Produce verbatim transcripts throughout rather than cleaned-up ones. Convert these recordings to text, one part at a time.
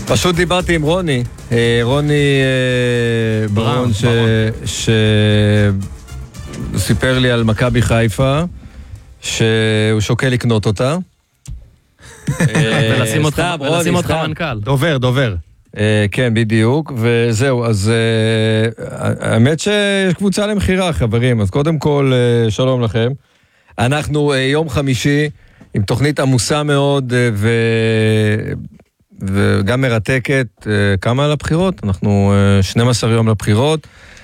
פשוט דיברתי עם רוני, רוני ברון, שסיפר לי על מכבי חיפה, שהוא שוקל לקנות אותה. ולשים אותך מנכ"ל. דובר, דובר. כן, בדיוק, וזהו, אז האמת שיש קבוצה למחירה, חברים, אז קודם כל, שלום לכם. אנחנו יום חמישי עם תוכנית עמוסה מאוד ו... וגם מרתקת. כמה על הבחירות? אנחנו שנים עשר יום לבחירות,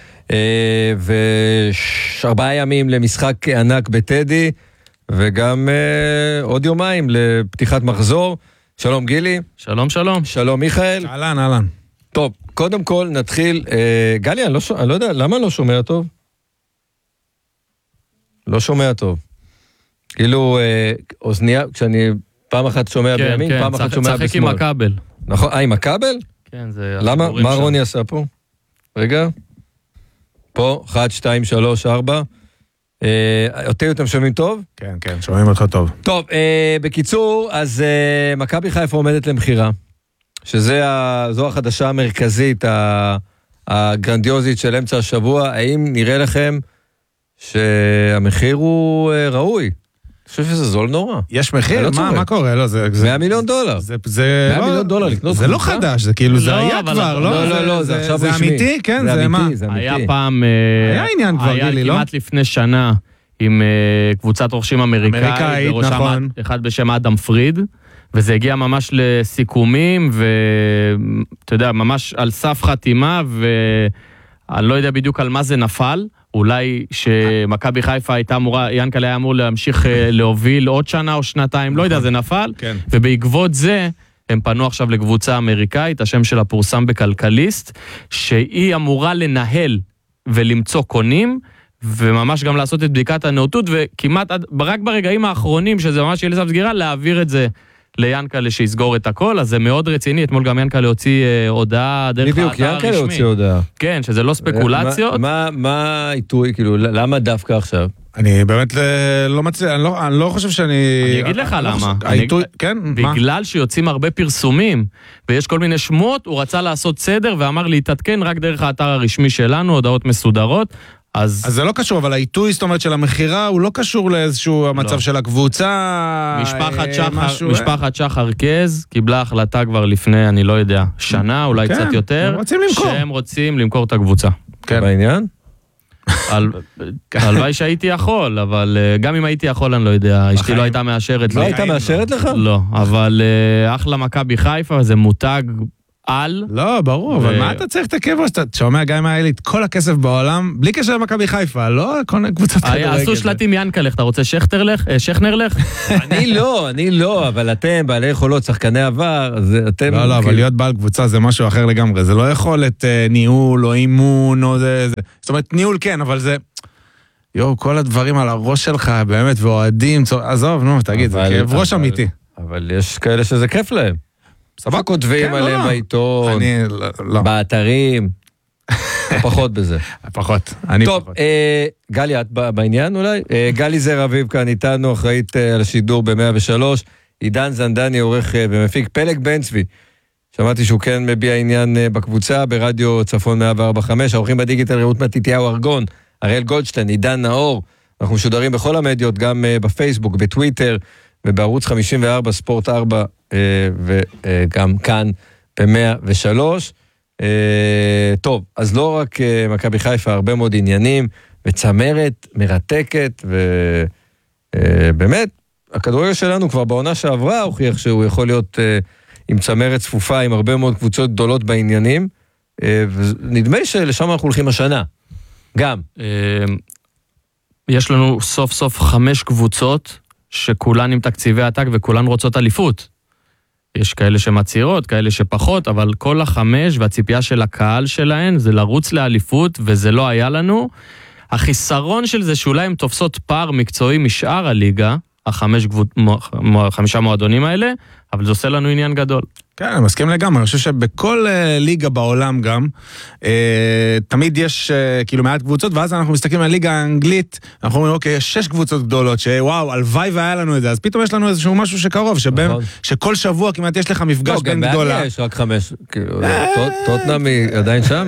וארבעה ימים למשחק ענק בטדי, וגם עוד יומיים לפתיחת מחזור. שלום גילי. שלום, שלום. שלום מיכאל. אהלן, אהלן. טוב, קודם כל נתחיל. גלי, אני לא, אני לא יודע, למה לא שומע טוב? לא שומע טוב. כאילו, אוזניה, כשאני פעם אחת שומע כן, בימין, כן, פעם אחת שומע בשמאל. צחק עם הכבל. נכון, אה, עם הכבל? כן, זה... למה? מה רוני עשה פה? רגע. פה, אחת, שתיים, שלוש, ארבע. אותי אתם שומעים טוב? כן, כן, שומעים אותך טוב. טוב, בקיצור, אז מכבי חיפה עומדת למחירה, שזו החדשה המרכזית, הגרנדיוזית של אמצע השבוע. האם נראה לכם שהמחיר הוא ראוי? אני חושב שזה זול נורא. יש מחיר? מה, מה קורה? לא, זה... מאה מיליון דולר. זה... מאה מיליון דולר לקנות. זה לא חדש, זה כאילו, זה היה כבר, לא? לא, לא, זה עכשיו רשמי. זה אמיתי? כן, זה מה? היה פעם... היה עניין כבר, גילי, לא? היה כמעט לפני שנה עם קבוצת רוכשים אמריקאית. אמריקאית, נכון. אחד בשם אדם פריד, וזה הגיע ממש לסיכומים, ואתה יודע, ממש על סף חתימה, ואני לא יודע בדיוק על מה זה נפל. אולי שמכבי חיפה הייתה אמורה, ינקל היה אמור להמשיך להוביל עוד שנה או שנתיים, לא יודע, זה נפל, ובעקבות זה הם פנו עכשיו לקבוצה אמריקאית, השם שלה פורסם בכלכליסט, שהיא אמורה לנהל ולמצוא קונים, וממש גם לעשות את בדיקת הנאותות, וכמעט רק ברגעים האחרונים, שזה ממש יהיה לסף סגירה, להעביר את זה ליאנקלה שיסגור את הכל, אז זה מאוד רציני. אתמול גם יאנקלה הוציא הודעה דרך האתר הרשמי. בדיוק, יאנקלה הוציא הודעה. כן, שזה לא ספקולציות. מה העיתוי, כאילו, למה דווקא עכשיו? אני באמת לא מצליח, אני לא חושב שאני... אני אגיד לך למה. כן? בגלל שיוצאים הרבה פרסומים, ויש כל מיני שמות, הוא רצה לעשות סדר, ואמר להתעדכן רק דרך האתר הרשמי שלנו, הודעות מסודרות, אז... אז זה לא קשור, אבל העיתוי, זאת אומרת, של המחירה, הוא לא קשור לאיזשהו המצב של הקבוצה... משפחת שחר, משפחת שחר קז, קיבלה החלטה כבר לפני, אני לא יודע, שנה, אולי קצת יותר. הם רוצים למכור. שהם רוצים למכור את הקבוצה. כן. בעניין? הלוואי שהייתי יכול, אבל גם אם הייתי יכול, אני לא יודע, אשתי לא הייתה מאשרת. לא הייתה מאשרת לך? לא, אבל אחלה מכבי חיפה, זה מותג... על. לא, ברור, אבל מה אתה צריך את הכבש? אתה שומע גם אם היה לי את כל הכסף בעולם, בלי קשר למכבי חיפה, לא כל קבוצת כדורגל. עשו שלטים ינקה, אתה רוצה שכנר לך? אני לא, אני לא, אבל אתם, בעלי יכולות, שחקני עבר, אתם... לא, לא, אבל להיות בעל קבוצה זה משהו אחר לגמרי, זה לא יכולת ניהול או אימון או זה, זאת אומרת, ניהול כן, אבל זה... יו, כל הדברים על הראש שלך, באמת, ואוהדים, עזוב, נו, תגיד, זה כאב ראש אמיתי. אבל יש כאלה שזה כיף להם. סבבה כותבים עליהם בעיתון, באתרים, פחות בזה. פחות, אני פחות. טוב, גלי, את בעניין אולי? גלי זר אביב כאן איתנו, אחראית על השידור ב-מאה ושלוש, עידן זנדני עורך ומפיק, פלג בן צבי, שמעתי שהוא כן מביע עניין בקבוצה, ברדיו צפון מאה וארבע נקודה חמש, העורכים בדיגיטל רעות מתתיהו ארגון, אריאל גולדשטיין, עידן נאור, אנחנו משודרים בכל המדיות, גם בפייסבוק, בטוויטר, ובערוץ חמישים וארבע, ספורט ארבע, וגם כאן ב-מאה ושלוש. טוב, אז לא רק מכבי חיפה, הרבה מאוד עניינים, וצמרת מרתקת, ובאמת, הכדורגל שלנו כבר בעונה שעברה הוכיח שהוא יכול להיות עם צמרת צפופה, עם הרבה מאוד קבוצות גדולות בעניינים, ונדמה שלשם אנחנו הולכים השנה. גם. יש לנו סוף סוף חמש קבוצות, שכולן עם תקציבי עתק וכולן רוצות אליפות. יש כאלה שמצהירות, כאלה שפחות, אבל כל החמש והציפייה של הקהל שלהן זה לרוץ לאליפות, וזה לא היה לנו. החיסרון של זה שאולי הם תופסות פער מקצועי משאר הליגה, החמש גבוד, חמישה מועדונים האלה, אבל זה עושה לנו עניין גדול. כן, אני מסכים לגמרי, אני חושב שבכל uh, ליגה בעולם גם, uh, תמיד יש uh, כאילו מעט קבוצות, ואז אנחנו מסתכלים על ליגה האנגלית, אנחנו אומרים, אוקיי, יש שש קבוצות גדולות, שוואו, הלוואי והיה לנו את זה, אז פתאום יש לנו איזשהו משהו שקרוב, שבין, נכון. שכל שבוע כמעט יש לך מפגש לא, בין גדולה. לא, גם בעיה יש רק חמש, כאילו, טוטנהאם היא עדיין שם.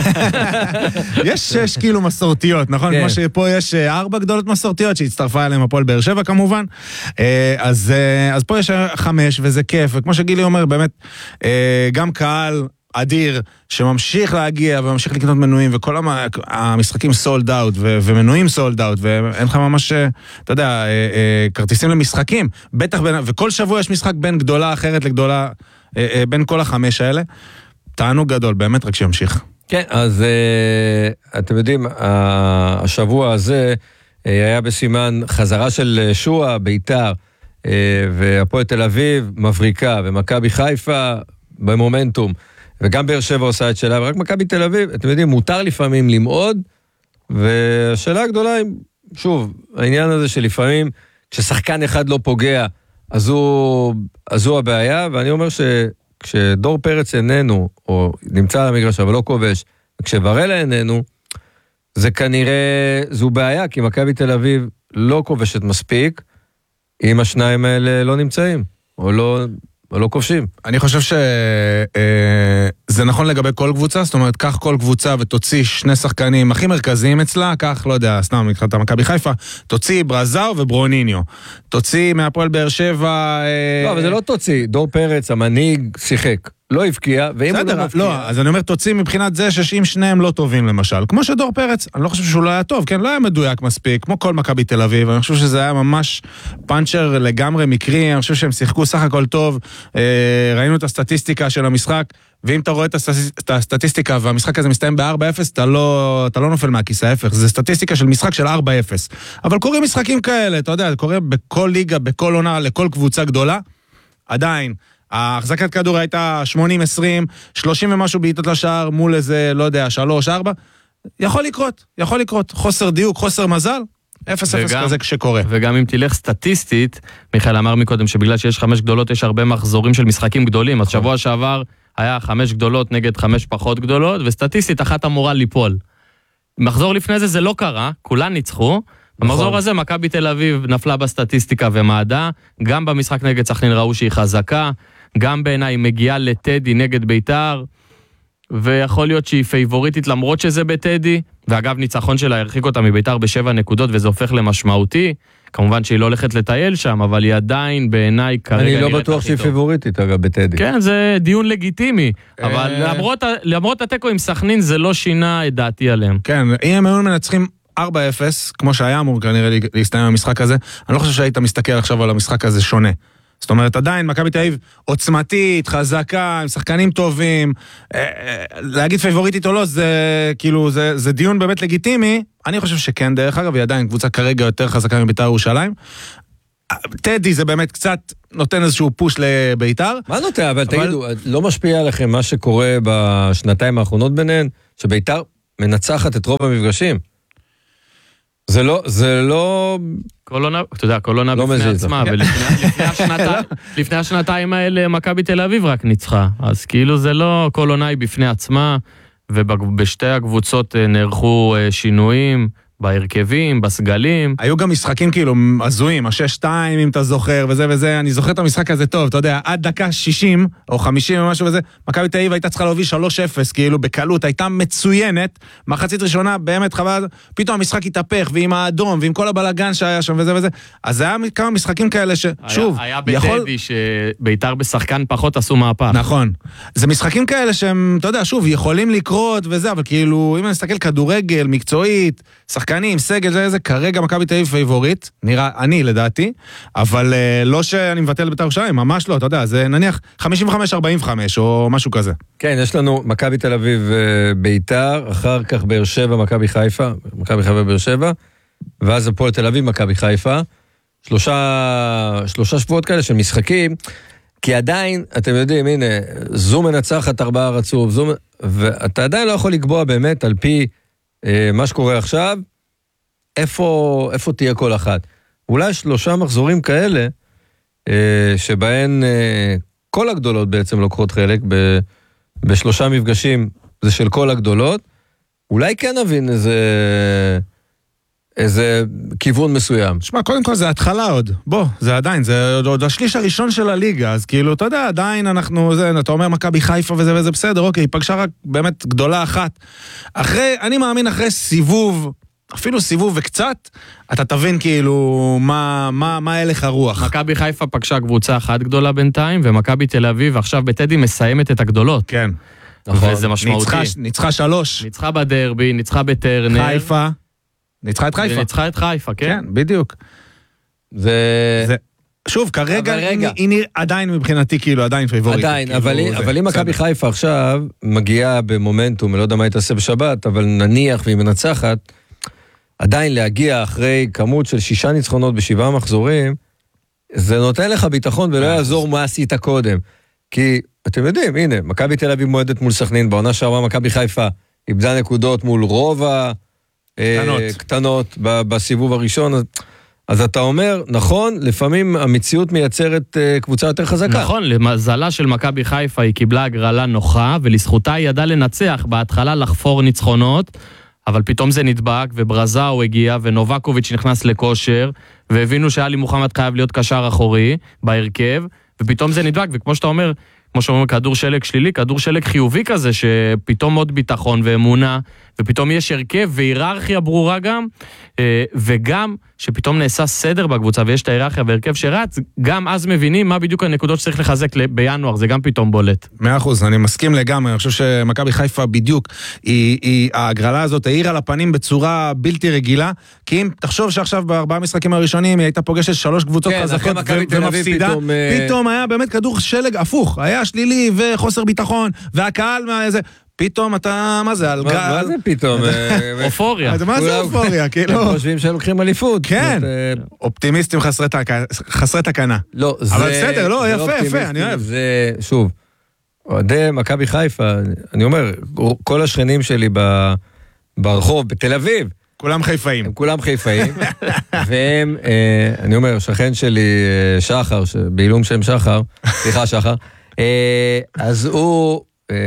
יש שש כאילו מסורתיות, נכון? כמו שפה יש ארבע גדולות מסורתיות, שהצטרפה אליהם הפועל באר שבע כמובן, אז, אז פה יש חמש, וזה כיף, וכמו שגילי אומר, באמת, גם קהל אדיר שממשיך להגיע וממשיך לקנות מנויים, וכל המשחקים סולד אאוט, ומנויים סולד אאוט, ואין לך ממש, אתה יודע, כרטיסים למשחקים, בטח, וכל שבוע יש משחק בין גדולה אחרת לגדולה, בין כל החמש האלה, תענוג גדול, באמת רק שימשיך. כן, אז אתם יודעים, השבוע הזה היה בסימן חזרה של שועה, ביתר, והפועל תל אביב מבריקה, ומכבי חיפה במומנטום, וגם באר שבע עושה את שלה, ורק מכבי תל אביב, אתם יודעים, מותר לפעמים למעוד, והשאלה הגדולה היא, שוב, העניין הזה שלפעמים, כששחקן אחד לא פוגע, אז הוא, אז הוא הבעיה, ואני אומר שכשדור פרץ איננו, או נמצא על המגרש, אבל לא כובש, וכשוורלה איננו, זה כנראה, זו בעיה, כי מכבי תל אביב לא כובשת מספיק, אם השניים האלה לא נמצאים, או לא, או לא כובשים. אני חושב שזה נכון לגבי כל קבוצה, זאת אומרת, קח כל קבוצה ותוציא שני שחקנים הכי מרכזיים אצלה, קח, לא יודע, סתם, נקראת מכבי חיפה, תוציא ברזאו וברוניניו. תוציא מהפועל באר שבע... לא, אבל זה לא תוציא. דור פרץ, המנהיג, שיחק. לא הבקיע, ואם הוא לא מבקיע... לא, אז אני אומר, תוציא מבחינת זה שאם שניהם לא טובים למשל. כמו שדור פרץ, אני לא חושב שהוא לא היה טוב, כן, לא היה מדויק מספיק, כמו כל מכבי תל אביב, אני חושב שזה היה ממש פאנצ'ר לגמרי מקרי, אני חושב שהם שיחקו סך הכל טוב, ראינו את הסטטיסטיקה של המשחק, ואם אתה רואה את הסטטיסטיקה והמשחק הזה מסתיים ב-ארבע אפס, אתה לא, אתה לא נופל מהכיס ההפך, זה סטטיסטיקה של משחק של ארבע אפס. אבל קוראים משחקים כאלה, אתה יודע, זה קורה בכל ליגה, בכל עונה, לכל קבוצה גדולה. עדיין, ההחזקת כדור הייתה שמונים עשרים, שלושים ומשהו בעיטות לשער מול איזה, לא יודע, שלוש ארבע. יכול לקרות, יכול לקרות. חוסר דיוק, חוסר מזל, אפס אפס כזה כשקורה. וגם אם תלך סטטיסטית, מיכאל אמר מקודם שבגלל שיש חמש גדולות, יש הרבה מחזורים של משחקים גדולים, אז שבוע שעבר היה חמש גדולות נגד חמש פחות גדולות, וסטטיסטית אחת אמורה ליפול. מחזור לפני זה זה לא קרה, כולן ניצחו, במחזור הזה מכבי תל אביב נפלה בסטטיסטיקה ומעדה, גם במשחק נגד סכנין ראו שהיא חזקה, גם בעיניי מגיעה לטדי נגד ביתר, ויכול להיות שהיא פייבוריטית למרות שזה בטדי, ואגב ניצחון שלה הרחיק אותה מביתר בשבע נקודות, וזה הופך למשמעותי, כמובן שהיא לא הולכת לטייל שם, אבל היא עדיין בעיניי כרגע נראית הכי טוב. אני לא בטוח שהיא פייבוריטית אגב בטדי. כן, זה דיון לגיטימי, אבל למרות, למרות התיקו עם סכנין זה לא שינה את דעתי עליהם. כן, אם הם היו מנצחים ארבע אפס, כמו שהיה אמור כנראה להסתיים המשחק הזה, אני לא חושב שהיית מסתכל עכשיו על המשחק הזה שונה. זאת אומרת, עדיין, מכבי תל אביב עוצמתית, חזקה, עם שחקנים טובים, להגיד פייבוריטית או לא, זה כאילו, זה, זה דיון באמת לגיטימי, אני חושב שכן, דרך אגב, היא עדיין קבוצה כרגע יותר חזקה מביתר ירושלים. טדי זה באמת קצת נותן איזשהו פוש לביתר. מה נותן? אבל, אבל... תגידו, לא משפיע עליכם מה שקורה בשנתיים האחרונות ביניהן, שביתר מנצחת את רוב המפגשים. זה לא, זה לא... קולונה, אתה יודע, קולונה בפני עצמה, ולפני השנתיים האלה מכבי תל אביב רק ניצחה, אז כאילו זה לא קולונה היא בפני עצמה, ובשתי הקבוצות נערכו שינויים, בהרכבים, בסגלים. היו גם משחקים כאילו הזויים, השש שתיים אם אתה זוכר וזה וזה, אני זוכר את המשחק הזה טוב, אתה יודע, עד דקה שישים או חמישים או משהו וזה, מכבי תל אביב הייתה צריכה להוביל שלוש אפס, כאילו בקלות, הייתה מצוינת, מחצית ראשונה באמת חבל, פתאום המשחק התהפך, ועם האדום, ועם כל הבלגן שהיה שם וזה וזה, אז היה כמה משחקים כאלה ששוב, היה בטדי שביתר בשחקן פחות עשו מהפך. נכון. זה משחקים כאלה שהם, אתה יודע, שוב, יכולים לקרות וזה, אבל כאילו, אם אני אסתכל כדורגל, מקצועית, שחקנים, סגל, זה איזה, כרגע מכבי תל אביב פייבוריט, נראה, אני לדעתי, אבל לא שאני מבטל בית"ר ירושלים, ממש לא, אתה יודע, זה נניח חמישים וחמש ארבעים וחמש או משהו כזה. כן, יש לנו מכבי תל אביב בית"ר, אחר כך באר שבע, מכבי חיפה, מכבי חיפה באר שבע, ואז הפועל תל אביב, מכבי חיפה, שלושה, שלושה שבועות כאלה של משחקים, כי עדיין, אתם יודעים, הנה, זו מנצחת ארבעה רצוף, זו, ואתה עדיין לא יכול לקבוע באמת על פי אה, מה שקורה עכשיו, איפה, איפה תהיה כל אחת. אולי שלושה מחזורים כאלה, שבהן כל הגדולות בעצם לוקחות חלק, בשלושה מפגשים זה של כל הגדולות, אולי כן נבין איזה, איזה כיוון מסוים. שמע, קודם כל זה התחלה עוד, בוא, זה עדיין, זה עוד, עוד השליש הראשון של הליגה, אז כאילו, אתה יודע, עדיין אנחנו, זה, אתה אומר מכבי חיפה וזה וזה בסדר, אוקיי, פגשה רק באמת גדולה אחת. אחרי, אני מאמין אחרי סיבוב, אפילו סיבוב וקצת, אתה תבין כאילו מה, מה, מה הלך הרוח. מכבי חיפה פגשה קבוצה אחת גדולה בינתיים, ומכבי תל אביב עכשיו בטדי מסיימת את הגדולות. כן. נכון. וזה משמעותי. ניצחה, ניצחה שלוש. ניצחה בדרבי, ניצחה בטרנר. חיפה. ניצחה את חיפה. וניצחה את חיפה, כן. כן, בדיוק. זה... זה... שוב, כרגע היא, היא נראה עדיין מבחינתי, כאילו, עדיין פייבורית. עדיין, כאילו, אבל, זה, אבל אם מכבי חיפה עכשיו מגיעה במומנטום, אני לא יודע מה היא תעשה בשבת, אבל נניח והיא מנצחת, עדיין להגיע אחרי כמות של שישה ניצחונות בשבעה מחזורים, זה נותן לך ביטחון ולא יעזור מה עשית קודם. כי אתם יודעים, הנה, מכבי תל אביב מועדת מול סכנין, בעונה שעברה מכבי חיפה איבדה נקודות מול רוב הקטנות בסיבוב הראשון, אז אתה אומר, נכון, לפעמים המציאות מייצרת קבוצה יותר חזקה. נכון, למזלה של מכבי חיפה היא קיבלה הגרלה נוחה, ולזכותה היא ידעה לנצח, בהתחלה לחפור ניצחונות, אבל פתאום זה נדבק, וברזאו הגיע, ונובקוביץ' נכנס לכושר, והבינו שאלי מוחמד חייב להיות קשר אחורי, בהרכב, ופתאום זה נדבק, וכמו שאתה אומר, כמו שאומרים, כדור שלג שלילי, כדור שלג חיובי כזה, שפתאום עוד ביטחון ואמונה, ופתאום יש הרכב והיררכיה ברורה גם, וגם שפתאום נעשה סדר בקבוצה, ויש את ההיררכיה והרכב שרץ, גם אז מבינים מה בדיוק הנקודות שצריך לחזק בינואר, זה גם פתאום בולט. מאה אחוז, אני מסכים לגמרי, אני חושב שמכבי חיפה בדיוק, היא, היא, ההגרלה הזאת העירה לפנים בצורה בלתי רגילה, כי אם תחשוב שעכשיו בארבעה משחקים הראשונים, היא הייתה פוגשת שלוש קבוצות כן, חזקות ו- ומפסידה, פתאום, פתאום היה באמת כדור שלג הפוך, היה שלילי וחוסר ביטחון, והקהל מהזה, פתאום אתה, מה זה, על גל... מה זה פתאום? אופוריה. מה זה אופוריה? כאילו... הם חושבים שהם לוקחים אליפות. כן, אופטימיסטים חסרי תקנה. לא, זה... אבל בסדר, לא, יפה, יפה, אני אוהב. זה, שוב, אוהדי מכבי חיפה, אני אומר, כל השכנים שלי ברחוב, בתל אביב, כולם חיפאים. הם כולם חיפאים, והם, אני אומר, שכן שלי, שחר, בעילום שם שחר, סליחה שחר, אז הוא...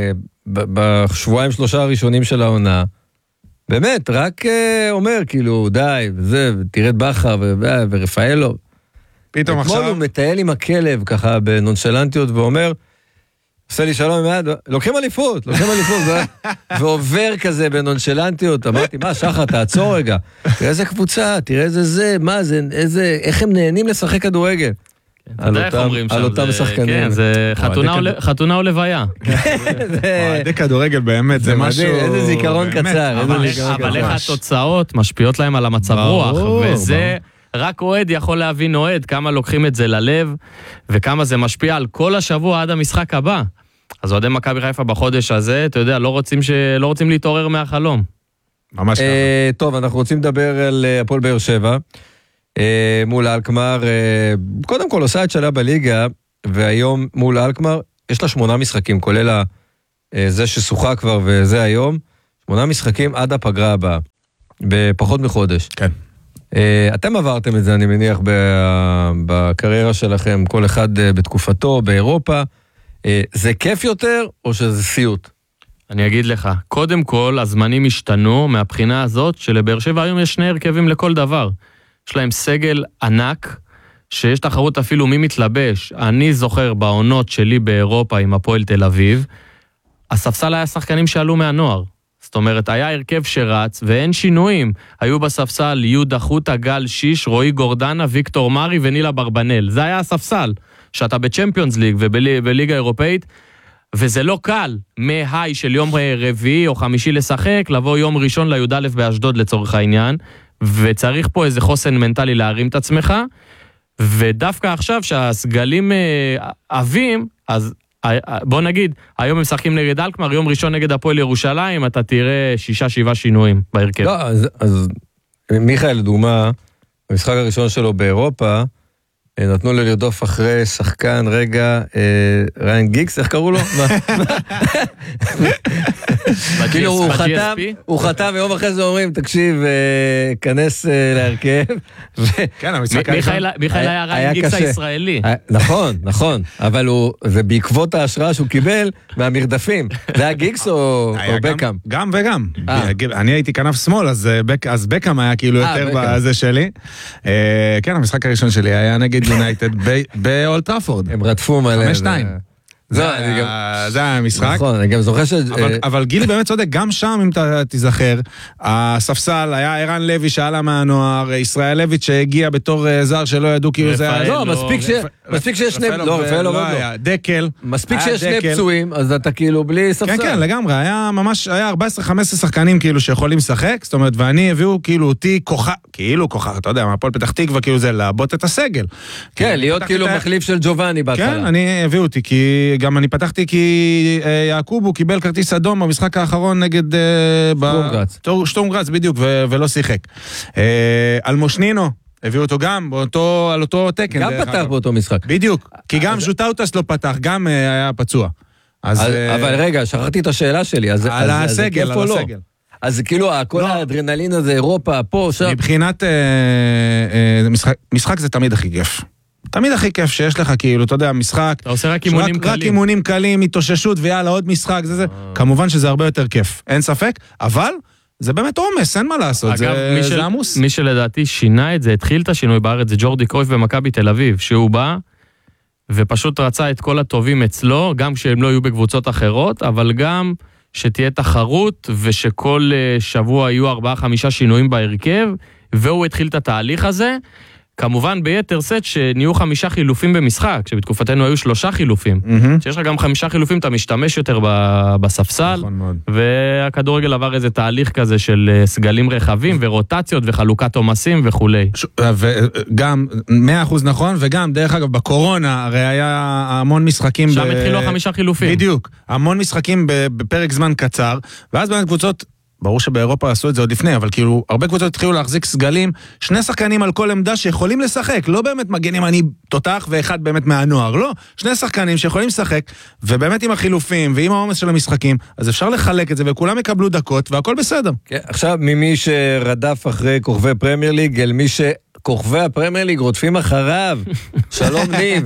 בשבועיים שלושה הראשונים של העונה, באמת, רק אומר, כאילו, די, וזה, תרד בכר, ורפאלו. פתאום עכשיו... אתמול הוא מטייל עם הכלב, ככה, בנונשלנטיות, ואומר, עושה לי שלום, לוקחים אליפות, לוקחים אליפות, ועובר כזה בנונשלנטיות, אמרתי, מה, שחר, תעצור רגע, תראה איזה קבוצה, תראה איזה זה, מה זה, איזה, איך הם נהנים לשחק כדורגל. על אותם שחקנים. כן, זה חתונה או לוויה. אוהדי כדורגל באמת, זה משהו... איזה זיכרון קצר. אבל איך התוצאות משפיעות להם על המצב רוח, וזה רק אוהד יכול להבין אוהד, כמה לוקחים את זה ללב, וכמה זה משפיע על כל השבוע עד המשחק הבא. אז אוהדי מכבי חיפה בחודש הזה, אתה יודע, לא רוצים להתעורר מהחלום. ממש ככה. טוב, אנחנו רוצים לדבר על הפועל באר שבע. מול אלקמר, קודם כל עושה את שלה בליגה, והיום מול אלקמר, יש לה שמונה משחקים, כולל זה ששוחה כבר וזה היום, שמונה משחקים עד הפגרה הבאה, בפחות מחודש. כן. אתם עברתם את זה, אני מניח, בקריירה שלכם, כל אחד בתקופתו, באירופה. זה כיף יותר, או שזה סיוט? אני אגיד לך, קודם כל, הזמנים השתנו מהבחינה הזאת, שלבאר שבע היום יש שני הרכבים לכל דבר. יש להם סגל ענק, שיש תחרות אפילו מי מתלבש. אני זוכר בעונות שלי באירופה עם הפועל תל אביב, הספסל היה שחקנים שעלו מהנוער. זאת אומרת, היה הרכב שרץ, ואין שינויים. היו בספסל יהודה חוטה, גל שיש, רועי גורדנה, ויקטור מרי ונילה ברבנל. זה היה הספסל, שאתה בצ'מפיונס ליג ובליגה אירופאית, וזה לא קל, מהי של יום רביעי או חמישי לשחק, לבוא יום ראשון לי"א באשדוד לצורך העניין, וצריך פה איזה חוסן מנטלי להרים את עצמך, ודווקא עכשיו שהסגלים אבים, אז בוא נגיד, היום הם משחקים נגד אלקמר, יום ראשון נגד הפועל ירושלים, אתה תראה שישה שבעה שינויים בהרכב. לא, אז, אז מיכאל, לדוגמה, המשחק הראשון שלו באירופה, נתנו לו לרדוף אחרי שחקן, רגע, ריין גיגס, איך קראו לו? כאילו הוא חתם, הוא חתם, ויום אחרי זה אומרים, תקשיב, כנס להרכב. כן, המשחק מיכאל היה ריין גיגס הישראלי. נכון, נכון, אבל הוא, ובעקבות ההשראה שהוא קיבל מהמרדפים, זה היה גיגס או בקאם? גם וגם. אני הייתי כנף שמאל, אז בקאם היה כאילו יותר בזה שלי. כן, המשחק הראשון שלי היה נגד יונייטד באולד טראפורד. הם רדפו מלא. חמש שתיים. זה היה המשחק. נכון, אני גם זוכר ש... אבל גילי באמת צודק, גם שם, אם אתה תיזכר, הספסל היה ערן לוי שעלה מהנוער, ישראל לויץ' שהגיע בתור זר שלא ידעו כאילו זה היה... לא, מספיק שיש שני... לא, רפאל לא היה. דקל. מספיק שיש שני פצועים, אז אתה כאילו בלי ספסל. כן, כן, לגמרי. היה ממש, היה ארבע עשרה חמש עשרה שחקנים כאילו שיכולים לשחק, זאת אומרת, ואני הביאו כאילו אותי כוחה, כאילו כוחה, אתה יודע, מהפועל פתח תקווה, כאילו זה לעבוד את הסגל. כן, להיות כאילו מחליף של ג'ובאני בהתחלה. כן, אני הביאו אותי, כי גם אני פתחתי כי יעקוב הוא קיבל כרטיס אדום במשחק האחרון נגד שטורם גראץ בדיוק ולא שיחק. אלמושנינו הביאו אותו גם באותו, על אותו תקן. גם פתח באותו משחק. בדיוק, כי גם ז'וטאוטס לא פתח, גם היה פצוע. אבל רגע, שכחתי את השאלה שלי. על הסגל, על הסגל. אז כאילו כל האדרנלין הזה, אירופה, פה, שם. מבחינת משחק זה תמיד הכי כיף. תמיד הכי כיף שיש לך, כאילו, אתה יודע, משחק... אתה עושה רק אימונים קלים. רק אימונים קלים, התאוששות, ויאללה, עוד משחק, זה זה. כמובן שזה הרבה יותר כיף, אין ספק, אבל זה באמת עומס, אין מה לעשות, זה עמוס. מי שלדעתי שינה את זה, התחיל את השינוי בארץ, זה ג'ורדי קרויף במכבי תל אביב, שהוא בא ופשוט רצה את כל הטובים אצלו, גם כשהם לא יהיו בקבוצות אחרות, אבל גם שתהיה תחרות, ושכל שבוע יהיו ארבעה, חמישה שינויים בהרכב, והוא התחיל את התהליך הזה, כמובן ביתר סט שנהיו חמישה חילופים במשחק, שבתקופתנו היו שלושה חילופים. שיש לך גם חמישה חילופים, אתה משתמש יותר בספסל, והכדורגל עבר איזה תהליך כזה של סגלים רחבים, ורוטציות וחלוקת עומסים וכולי. וגם, מאה אחוז נכון, וגם, דרך אגב, בקורונה, הרי היה המון משחקים... שם התחילו חמישה חילופים. בדיוק, המון משחקים בפרק זמן קצר, ואז בין הקבוצות... ברור שבאירופה עשו את זה עוד לפני, אבל כאילו, הרבה קבוצות התחילו להחזיק סגלים, שני שחקנים על כל עמדה שיכולים לשחק, לא באמת מגנים אני תותח ואחד באמת מהנוער, לא, שני שחקנים שיכולים לשחק, ובאמת עם החילופים ועם העומס של המשחקים, אז אפשר לחלק את זה, וכולם יקבלו דקות, והכל בסדר. כן, עכשיו, ממי שרדף אחרי כוכבי פרמייר ליג, אל מי שכוכבי הפרמייר ליג רודפים אחריו, שלום ניב.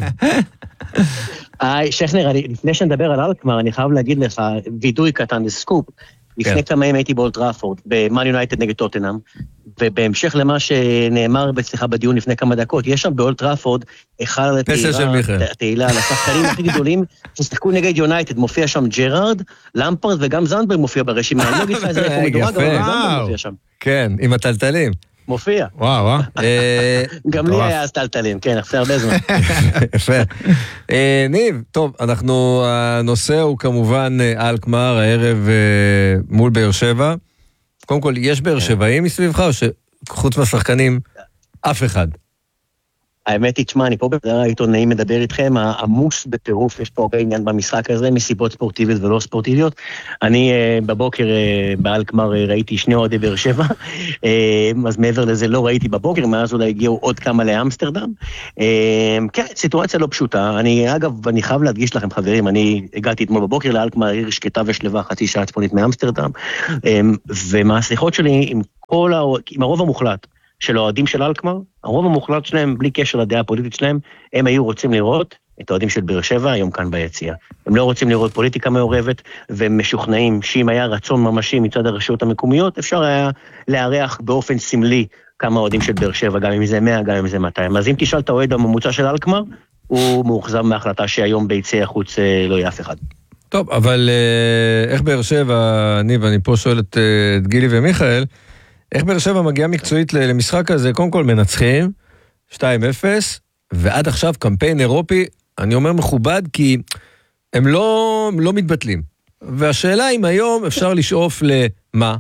היי, שכנר, לפני שנדבר על אלקמר, אני חייב להגיד לך, וידוי קטן, סקופ, לפני כמה ימים הייתי באולד טראפורד, במן יונייטד נגד טוטנהאם, ובהמשך למה שנאמר בצליחה בדיון לפני כמה דקות, יש שם באולד טראפורד, אחד התהילה על השחקנים הכי גדולים, ששחקו נגד יונייטד, מופיע שם ג'רארד, למפרד וגם זנדברג מופיע ברשימה, אני לא אגיד לך איזה רקום מדורג, אבל זנדברג מופיע שם. כן, עם הטלטלים. מופיע. וואו, וואו. גם לי היה אז טלטלים, כן, אחרי הרבה זמן. יפה. ניב, טוב, אנחנו, הנושא הוא כמובן אלקמר, הערב מול באר שבע. קודם כל, יש באר שבעים מסביבך, או שחוץ מהשחקנים, אף אחד? האמת היא, תשמע, אני פה בדבר העיתונאים מדבר איתכם, העמוס בטירוף, יש פה הרבה עניין במשחק הזה, מסיבות ספורטיביות ולא ספורטיביות. אני בבוקר באלקמר ראיתי שני אוהדי באר שבע, אז מעבר לזה לא ראיתי בבוקר, מאז אולי הגיעו עוד כמה לאמסטרדם. כן, סיטואציה לא פשוטה. אני, אגב, אני חייב להדגיש לכם, חברים, אני הגעתי אתמול בבוקר לאלקמר, עיר שקטה ושלווה, חצי שעה צפונית מאמסטרדם, ומהשיחות שלי עם כל, עם הרוב המוחלט, של האוהדים של אלקמר, הרוב המוחלט שלהם, בלי קשר לדעה הפוליטית שלהם, הם היו רוצים לראות את האוהדים של באר שבע היום כאן ביציאה. הם לא רוצים לראות פוליטיקה מעורבת, והם משוכנעים שאם היה רצון ממשי מצד הרשויות המקומיות, אפשר היה לארח באופן סמלי כמה אוהדים של באר שבע, גם אם זה מאה, גם אם זה מאתיים. אז אם תשאל את האוהד הממוצע של אלקמר, הוא מאוכזב מההחלטה שהיום ביציע החוץ לא יהיה אף אחד. טוב, אבל איך באר שבע, אני ואני פה שואל את גילי ומיכאל, איך באר שבע מגיעה מקצועית למשחק הזה? קודם כל מנצחים, שתיים אפס, ועד עכשיו קמפיין אירופי, אני אומר מכובד, כי הם לא, לא מתבטלים. והשאלה אם היום אפשר לשאוף למה?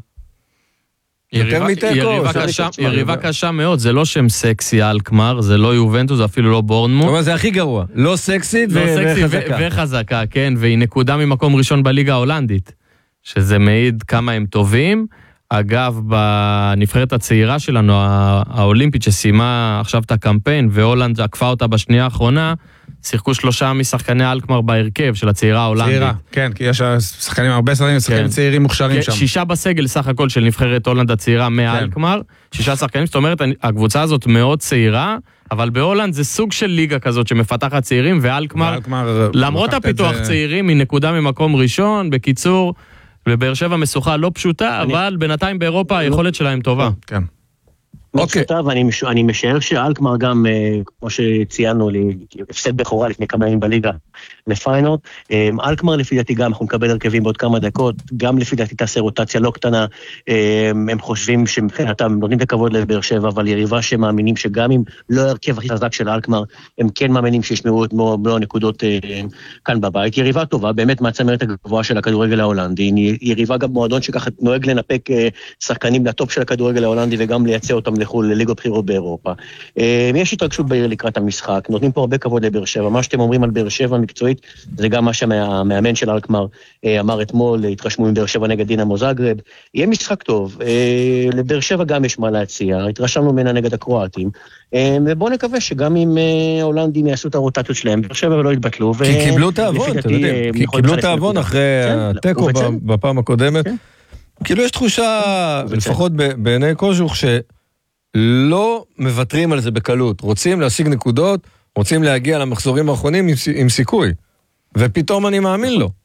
יותר מתיקו. יריבה קשה מאוד, זה לא שם סקסי אלקמר, זה לא יובנטוס, זה אפילו לא בורנמוט. אבל זה הכי גרוע, לא סקסית וחזקה. וחזקה, כן, והיא נקודה ממקום ראשון בליגה ההולנדית, שזה מעיד כמה הם טובים, אגב, בנבחרת הצעירה שלנו, האולימפית שסיימה עכשיו את הקמפיין, והולנד עקפה אותה בשנייה האחרונה, שיחקו שלושה משחקני אלקמר בהרכב של הצעירה ההולנדית. צעירה, כן, כי יש שחקנים, הרבה שחקנים, שחקנים צעירים מוכשרים שם. שישה בסגל סך הכל של נבחרת הולנד הצעירה מהאלקמר, שישה שחקנים, זאת אומרת, הקבוצה הזאת מאוד צעירה, אבל בהולנד זה סוג של ליגה כזאת שמפתחת צעירים, ואלקמר, למרות הפיתוח צעירים, היא נקודה ממקום ראשון, בקיצור, בבאר שבע משוכה לא פשוטה, אבל בינתיים באירופה היכולת שלהם טובה. כן. לא פשוטה, ואני משער שאלקמר גם, כמו שציינו, הפסד בכורה לפני כמה ימים בליגה לפיינורד, אלקמר לפי דעתי גם, אנחנו נקבל הרכבים בעוד כמה דקות, גם לפי דעתי תעשה רוטציה לא קטנה, הם חושבים שמבחינתם נותנים את הכבוד לבאר שבע, אבל יריבה שמאמינים שגם אם לא הרכב הכי חזק של אלקמר, הם כן מאמינים שישמעו את מלוא הנקודות כאן בבית, יריבה טובה, באמת מהצמרת הגבוהה של הכדורגל ההולנדי, יריבה גם מועדון שככה נוהג לנפק שחקנים לטופ של הכדורגל ההולנדי וגם לייצא אותם לחו"ל לליגות בחירות באירופה. יש התרגשות בעיר לקראת המשחק, נותנים פה הרבה כבוד לבאר שבע, מה שאתם אומרים על באר שבע מקצועית, זה גם מה שהמאמן של אלקמר אמר אתמול, התרשמו עם באר שבע נגד דינמו זאגרב, יהיה משחק טוב, לבאר שבע גם יש מה להציע, התרשמנו ממנה נגד הקרואטים, ובואו נקווה שגם אם ההולנדים יעשו את הרוטציות שלהם, באר שבע לא יתבטלו. כי קיבלו את האבון, אתם יודעים, כי קיבלו את האבון אחרי הטקו בפעם הקודמת, כאילו יש תחושה, לפחות בעיני קוז'וך, שלא מוותרים על זה בקלות, רוצים להשיג נקודות, רוצים להגיע למחזורים האחרונים עם סיכוי, ופתאום אני מאמין לו.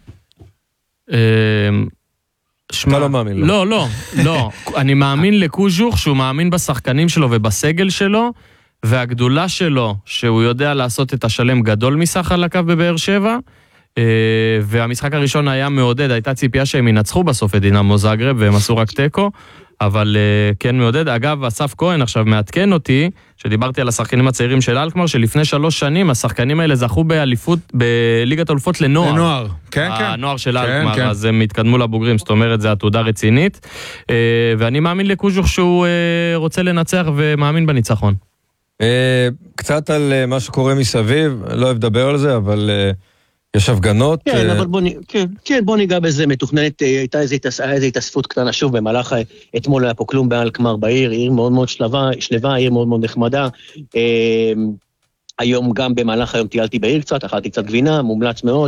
אתה לא מאמין לו. לא, לא, לא. אני מאמין לקוז'וך שהוא מאמין בשחקנים שלו ובסגל שלו, והגדולה שלו, שהוא יודע לעשות את השלם גדול מסך על הקו בבאר שבע, והמשחק הראשון היה מעודד, הייתה ציפייה שהם ינצחו בסוף את דינמו זאגרב, והם עשו רק טקו, אבל כן מעודד. אגב, אסף כהן עכשיו מעדכן אותי, שדיברתי על השחקנים הצעירים של אלקמר, שלפני שלוש שנים השחקנים האלה זכו באליפות, בליגת האלופות לנוער. לנוער, כן, כן. הנוער של אלקמר, כן, אז הם התקדמו לבוגרים, זאת אומרת, זו עתודה רצינית, ואני מאמין לקוז'וך שהוא רוצה לנצח ומאמין בניצחון. קצת על מה שקורה מסביב, לא אוהב לדבר על זה, אבל יש הפגנות. כן, אבל בוא, כן, כן, בוא ניגע בזה, מתוכננת, הייתה איזו התאספות קטנה שוב במהלך, אתמול היה פה כלום באלקמר בעיר, עיר מאוד מאוד שלווה, שלווה, עיר מאוד מאוד נחמדה, היום גם במהלך היום טיילתי בעיר קצת, אכלתי קצת גבינה, מומלץ מאוד,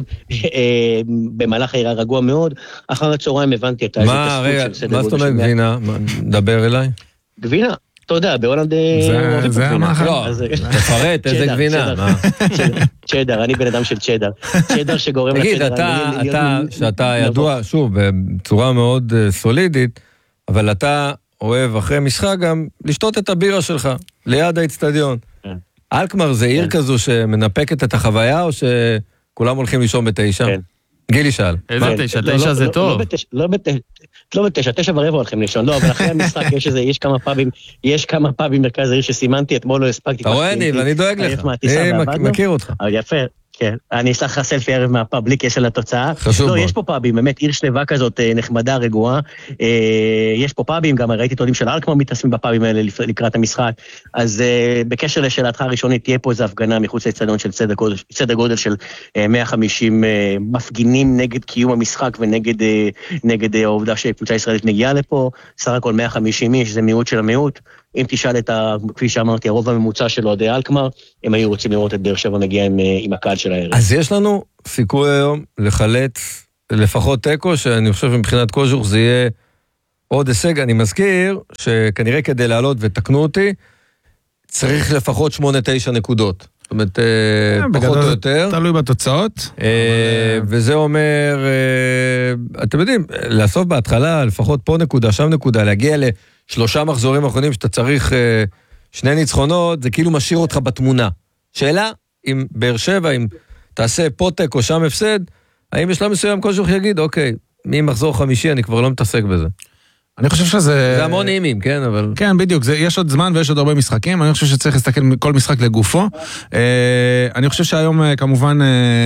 במהלך העיר הרגוע מאוד, אחר הצהריים הבנתי את ההתאספות של סדר גודל. מה זאת אומרת גבינה? דבר אליי? גבינה. אתה יודע, בהולנד... זה המאכל. לא, תפרט, איזה גבינה. צ'דר, אני בן אדם של צ'דר. צ'דר שגורם תגיד, אתה, שאתה ידוע, שוב, בצורה מאוד סולידית, אבל אתה אוהב אחרי משחק גם לשתות את הבירה שלך, ליד האצטדיון. אלקמר זה עיר כזו שמנפקת את החוויה, או שכולם הולכים לישון בתשע? כן. גילי שאל. איזה תשע? תשע זה טוב. לא בתשע. לא בתשע, תשע ורבע הולכים לישון, לא, אבל אחרי המשחק יש איזה, יש כמה פאבים, יש כמה פאבים מרכז העיר שסימנתי, אתמול לא הספקתי. אתה רואה אני, ואני דואג לך, אני מכיר אותך. אבל יפה, כן, אני אשלח לך סלפי ערב מהפאב, בלי קשר לתוצאה. חשוב מאוד. לא, יש פה פאבים, באמת, עיר שלווה כזאת, נחמדה, רגועה, יש פה פאבים, גם ראיתי תודים של אלקמר מתאספים בפאבים האלה לקראת המשחק, אז בקשר לשאלתך הראשונית, תהיה פה איזו הפגנה מחוץ לאצטדיון של סדר גודל של מאה וחמישים מפגינים נגד קיום המשחק ונגד העובדה שקבוצה ישראלית מגיעה לפה, סך הכל מאה וחמישים איש, זה מיעוט של המיעוט, אם תשאל את, ה, כפי שאמרתי, הרוב הממוצע של אוהדי אלקמר, הם היו רוצים לראות את באר שבע מגיע עם, עם הקהל של הערב. אז יש לנו סיכוי היום לחלץ לפחות טקו, שאני חושב שמבחינת קוז'וך זה יהיה עוד הישג. אני מזכיר שכנראה כדי לעלות ותקנו אותי, צריך לפחות שמונה תשע נקודות. זאת אומרת, פחות או יותר. תלוי בתוצאות. וזה אומר, אתם יודעים, לאסוף בהתחלה, לפחות פה נקודה, שם נקודה, להגיע לשלושה מחזורים האחרונים שאתה צריך שני ניצחונות, זה כאילו משאיר אותך בתמונה. שאלה, אם באר שבע, אם תעשה פוטק או שם הפסד, האם בשלב מסוים קוז'וך יגיד, אוקיי, ממחזור חמישי אני כבר לא מתעסק בזה. אני חושב שזה... זה המון אימים, כן, אבל... כן, בדיוק, זה, יש עוד זמן ויש עוד הרבה משחקים, אני חושב שצריך להסתכל כל משחק לגופו. אני חושב שהיום כמובן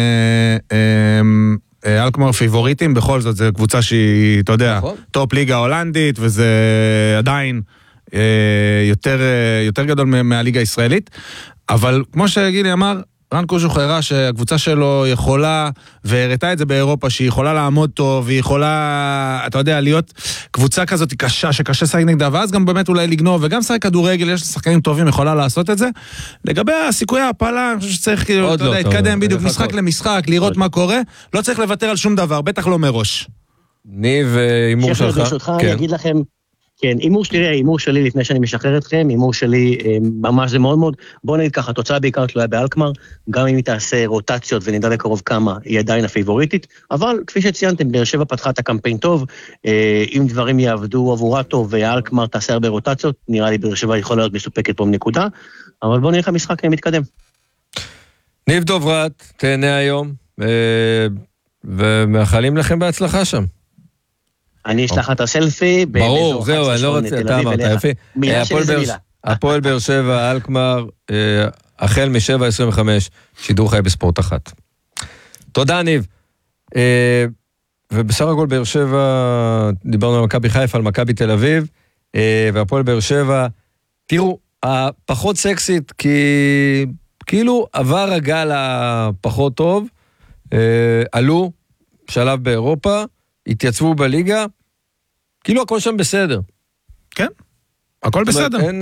אלקמר פיבוריטים, בכל זאת זו קבוצה שהיא, אתה יודע, טופ ליגה הולנדית, וזה עדיין יותר, יותר גדול מהליגה הישראלית, אבל כמו שגילי אמר, רן קוז'וך הראה שהקבוצה שלו יכולה, והראתה את זה באירופה, שהיא יכולה לעמוד טוב, והיא יכולה, אתה יודע, להיות קבוצה כזאת קשה, שקשה לשחק נגדה, ואז גם באמת אולי לגנוב, וגם שחק כדורגל, יש שחקנים טובים, יכולה לעשות את זה. לגבי הסיכויי ההפלה, אני חושב שצריך כאילו, אתה יודע, להתקדם בדיוק משחק למשחק, לראות מה קורה, לא צריך לוותר על שום דבר, בטח לא מראש. ניב, אימור שלך. ברשותך, אני אגיד לכם, כן, אימור שלי, האימור שלי לפני שאני משחרר אתכם, אימור שלי ממש זה מאוד מאוד, בוא נגיד ככה, התוצאה בעיקר תלויה באלקמר, גם אם היא תעשה רוטציות ונדע לקרוב כמה, היא עדיין הפייבוריטית, אבל כפי שציינתם, באר שבע פתחה את הקמפיין טוב, אם דברים יעבדו עבורה טוב, ואלקמר תעשה הרבה רוטציות, נראה לי באר שבע יכול להיות מסופקת פה בנקודה, אבל בוא נראה המשחק מתקדם. ניב דוברת, תהנה היום, ומאחלים לכם בהצלחה שם. אני אשלח את הסלפי. ברור, זהו, אני לא רוצה, אתה אמרת, יפי. מילה שלי זה מילה. הפועל באר שבע, אלקמר, החל מ-שבע עשרים וחמש, שידור חי בספורט אחת. תודה, ניב. ובסך הכל באר שבע, דיברנו על מכבי חיפה, על מכבי תל אביב, והפועל באר שבע, תראו, הפחות סקסית, כי כאילו עבר הגל הפחות טוב, עלו, שלב באירופה, התייצבו בליגה, כאילו הכל שם בסדר. כן, הכל בסדר. אין...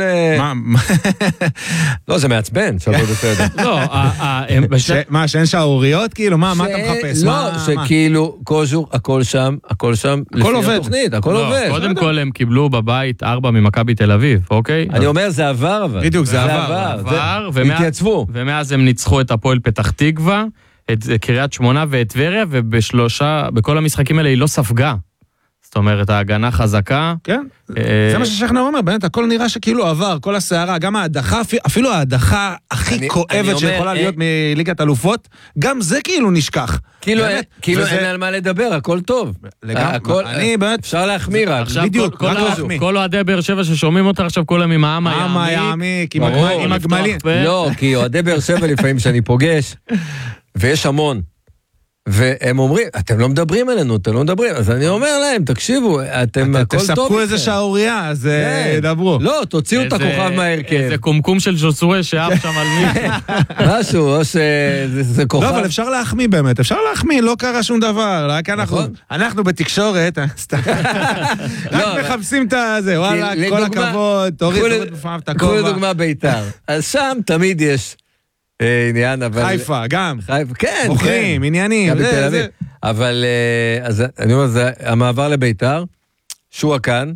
לא, זה מעצבן, שהכל בסדר. לא, מה, שאין שערוריות? כאילו, מה אתה מחפש? לא, שכאילו, קוז'וך, הכל שם, הכל שם, לפי התוכנית, הכל עובד. קודם כל הם קיבלו בבית ארבע ממכבי תל אביב, אוקיי? אני אומר, זה עבר אבל. בדיוק, זה עבר. התייצבו. ומאז הם ניצחו את הפועל פתח תקווה, את קריית שמונה ואת טבריה, ובשלושה, בכל המשחקים האלה היא לא ספגה. זאת אומרת, ההגנה חזקה. כן, זה מה ששכנר אומר, באמת, הכל נראה שכאילו עבר, כל הסערה, גם ההדחה, אפילו ההדחה הכי כואבת שיכולה להיות מליגת אלופות, גם זה כאילו נשכח. כאילו אין על מה לדבר, הכל טוב. אני באמת... אפשר להחמיר, בדיוק. כל אוהדי באר שבע ששומעים אותה עכשיו, כולם עם העם היעמיק, עם הגמלים. לא, כי אוהדי באר שבע לפעמים שאני פוגש, ויש המון. והם אומרים, אתם לא מדברים עלינו, אתם לא מדברים, אז אני אומר להם, תקשיבו, אתם הכל טוב. תספקו איזה שערוריה, אז דברו. לא, תוציאו את הכוכב מהרכב. איזה קומקום של ז'וסואה שאף שם על מי. משהו, או שזה כוכב. לא, אבל אפשר להחמיא באמת, אפשר להחמיא, לא קרה שום דבר, רק אנחנו בתקשורת, רק מחפשים את זה, וואלה, כל הכבוד, תוריד, תוריד בפעם את הכובע. קחו לדוגמה ביתר, אז שם תמיד יש עניין, אבל... חיפה, גם. חיפה, כן. מוכרים, עניינים. אבל, אז אני אומר, זה המעבר לביתר, שועה כאן,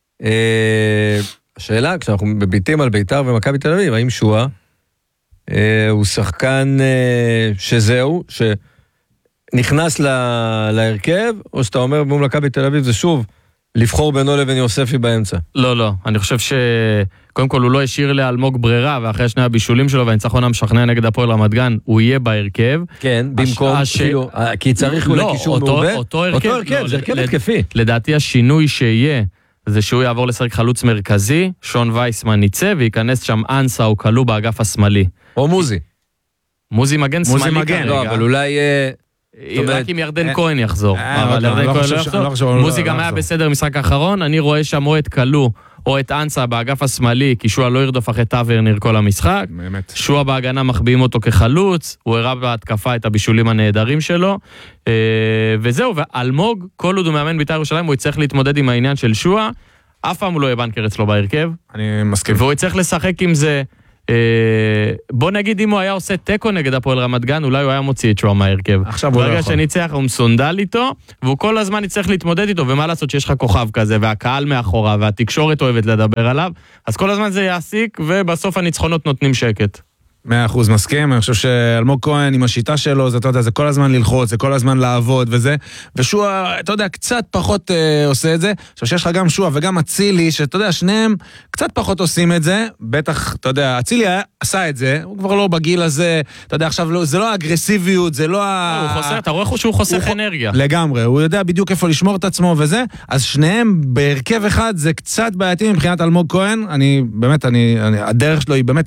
השאלה, כשאנחנו מביטים על ביתר ומכבי תל אביב, האם שועה הוא שחקן שזהו, שנכנס להרכב, או שאתה אומר, מול מכבי תל אביב, זה שוב, לבחור בינו לבין יוספי באמצע. לא, לא. אני חושב ש... קודם כל, הוא לא השאיר לאלמוג ברירה, ואחרי שני הבישולים שלו, והניצחון המשכנע נגד הפועל רמת גן, הוא יהיה בהרכב. כן, במקום, כאילו, כי צריך הוא לקישור מעובה. אותו הרכב, זה הרכב התקפי. לדעתי, השינוי שיהיה, זה שהוא יעבור לשחק חלוץ מרכזי, שון וייסמן ייצא, וייכנס שם אנסה או קלו באגף השמאלי. או מוזי. מוזי מגן שמאלי כרגע. לא, אבל אולי... רק אם ירדן כהן יחזור. אבל ירדן כהן לא יחזור. מוזי גם היה בסדר משחק האחרון, אני רואה שם או את קלו, או את אנסה באגף השמאלי, כי שועה לא ירדוף אחרי טאברניר כל המשחק. שועה בהגנה מחביאים אותו כחלוץ, הוא הראה בהתקפה את הבישולים הנהדרים שלו, וזהו, ואלמוג, כל עוד הוא מאמן בית"ר ירושלים, הוא יצטרך להתמודד עם העניין של שועה, אף פעם הוא לא יהיה בנקר אצלו בהרכב. אני מסכים. והוא יצטרך לשחק עם זה, בוא נגיד אם הוא היה עושה טקו נגד הפועל רמת גן, אולי הוא היה מוציא את שועה מהרכב. ברגע שניצח הוא מסונדל איתו, והוא כל הזמן יצטרך להתמודד איתו, ומה לעשות שיש לך כוכב כזה, והקהל מאחורה, והתקשורת אוהבת לדבר עליו, אז כל הזמן זה יעסיק, ובסוף הניצחונות נותנים שקט. מאה אחוז מסכים, אני חושב שאלמוג כהן עם השיטה שלו, זה, אתה יודע, זה כל הזמן ללחוץ, זה כל הזמן לעבוד וזה, ושועה, אתה יודע, קצת פחות אה, עושה את זה, עכשיו שיש לך גם שועה וגם אצילי, שאתה יודע, שניהם קצת פחות עושים את זה, בטח, אתה יודע, אצילי עשה את זה, הוא כבר לא בגיל הזה, אתה יודע, עכשיו, זה לא האגרסיביות, זה לא ה... הוא חוסר, אתה רואה שהוא חוסך אנרגיה. לגמרי, הוא יודע בדיוק איפה לשמור את עצמו וזה, אז שניהם בהרכב אחד, זה קצת בעייתי מבחינת אלמוג כהן, אני, באמת, אני, אני, הדרך שלו היא באמת